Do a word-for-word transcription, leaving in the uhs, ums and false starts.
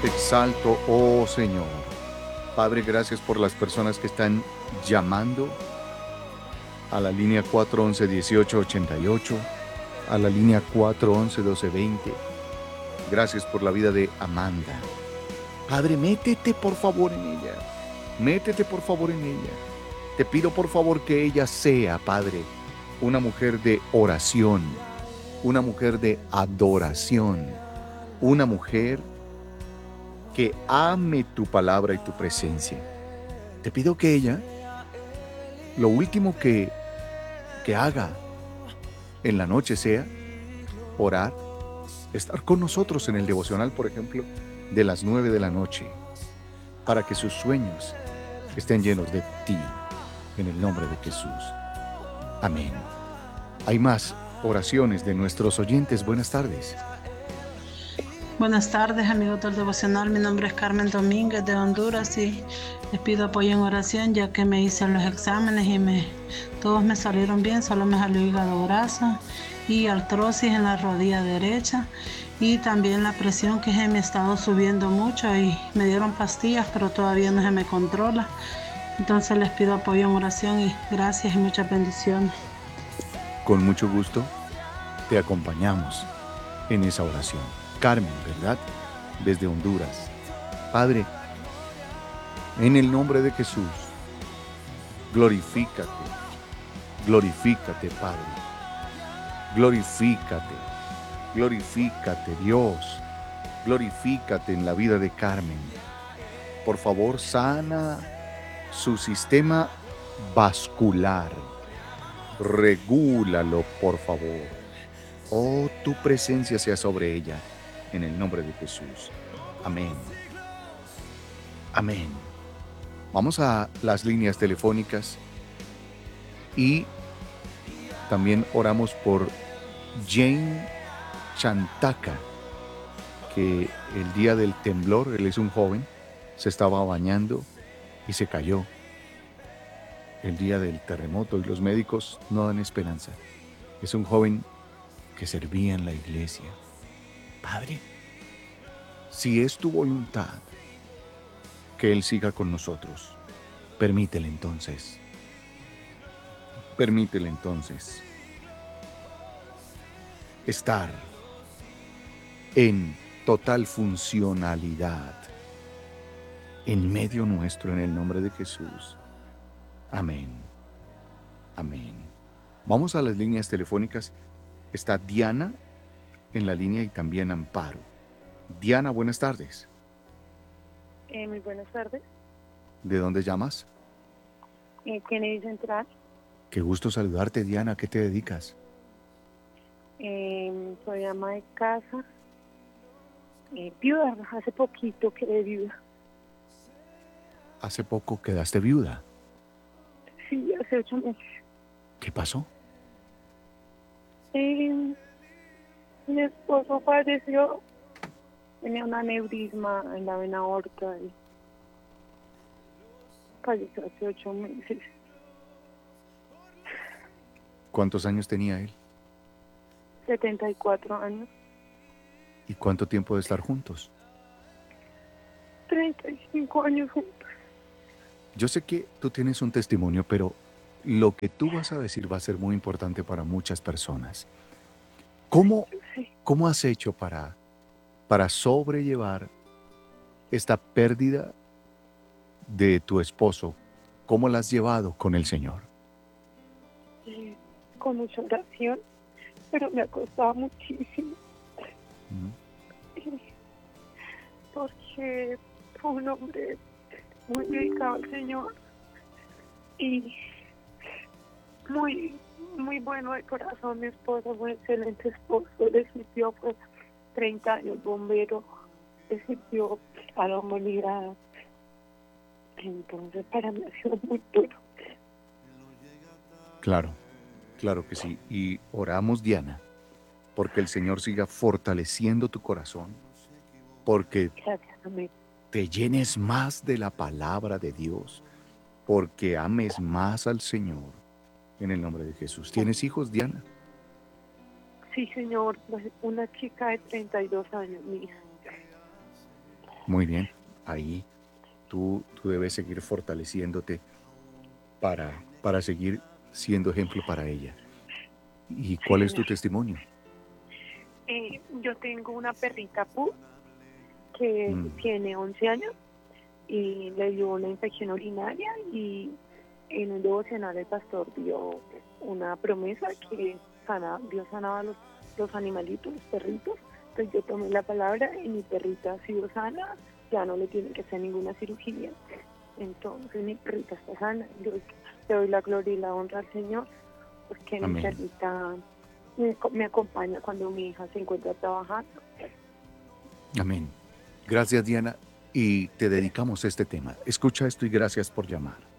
te exalto, oh Señor. Padre, gracias por las personas que están llamando a la línea cuatro once, dieciocho ochenta y ocho, a la línea cuatro once, doce veinte. Gracias por la vida de Amanda. Padre, métete por favor en ella. Métete por favor en ella. Te pido por favor que ella sea, Padre, una mujer de oración, una mujer de adoración, una mujer que ame tu palabra y tu presencia. Te pido que ella, lo último que, que haga en la noche sea orar, estar con nosotros en el devocional, por ejemplo, de las nueve de la noche, para que sus sueños estén llenos de ti, en el nombre de Jesús. Amén. Hay más oraciones de nuestros oyentes. Buenas tardes. Buenas tardes, amigos del devocional. Mi nombre es Carmen Domínguez de Honduras y les pido apoyo en oración ya que me hice los exámenes y me, todos me salieron bien, solo me salió hígado graso y artrosis en la rodilla derecha y también la presión que se me ha estado subiendo mucho y me dieron pastillas pero todavía no se me controla. Entonces les pido apoyo en oración y gracias y muchas bendiciones. Con mucho gusto te acompañamos en esa oración. Carmen, ¿verdad? Desde Honduras. Padre, en el nombre de Jesús, glorifícate, glorifícate, Padre, glorifícate, glorifícate, Dios, glorifícate en la vida de Carmen. Por favor, sana su sistema vascular, regúlalo, por favor. Oh, tu presencia sea sobre ella, en el nombre de Jesús. Amén. Amén. Vamos a las líneas telefónicas y también oramos por Jane Chantaka, que el día del temblor, él es un joven, se estaba bañando y se cayó. El día del terremoto y los médicos no dan esperanza. Es un joven que servía en la iglesia. Padre, si es tu voluntad que Él siga con nosotros, permítele entonces, permítele entonces estar en total funcionalidad en medio nuestro en el nombre de Jesús. Amén. Amén. Vamos a las líneas telefónicas. Está Diana en la línea y también Amparo. Diana, buenas tardes. Eh, muy buenas tardes. ¿De dónde llamas? Eh, Kennedy Central. Qué gusto saludarte, Diana. ¿A qué te dedicas? Eh, soy ama de casa. Eh, viuda, hace poquito quedé viuda. Hace poco quedaste viuda. Sí, hace ocho meses. ¿Qué pasó? Eh, mi esposo falleció. Tenía un aneurisma en la vena aorta y falleció hace ocho meses. ¿Cuántos años tenía él? setenta y cuatro años. ¿Y cuánto tiempo de estar juntos? treinta y cinco años juntos. Yo sé que tú tienes un testimonio, pero lo que tú vas a decir va a ser muy importante para muchas personas. ¿Cómo, Sí. cómo has hecho para, para sobrellevar esta pérdida de tu esposo? ¿Cómo la has llevado con el Señor? Eh, con mucha oración, pero me ha costado muchísimo. ¿Mm? Eh, porque fue un hombre muy dedicado al Señor y muy muy bueno de corazón. Mi esposo fue un excelente esposo, le sirvió por treinta años bombero, le sirvió a la humanidad. Entonces para mí ha sido muy duro. Claro, claro que sí. Y oramos, Diana, porque el Señor siga fortaleciendo tu corazón, porque Gracias, amén. te llenes más de la palabra de Dios, porque ames más al Señor, en el nombre de Jesús. ¿Tienes hijos, Diana? Sí, señor, una chica de treinta y dos años, mi hija. Muy bien. Ahí tú, tú debes seguir fortaleciéndote para, para seguir siendo ejemplo para ella. ¿Y Sí, cuál es tu señor. testimonio? Eh, yo tengo una perrita Pooh que Mm, tiene once años y le dio una infección urinaria y en un devocional el pastor dio una promesa que sana, Dios sanaba a los, los animalitos, los perritos. Entonces yo tomé la palabra y mi perrita ha sido sana, ya no le tiene que hacer ninguna cirugía. Entonces mi perrita está sana. Yo le doy la gloria y la honra al Señor porque mi amén. perrita me, me acompaña cuando mi hija se encuentra trabajando. Amén. Gracias, Diana. Y te Gracias. dedicamos este tema. Escucha esto y gracias por llamar.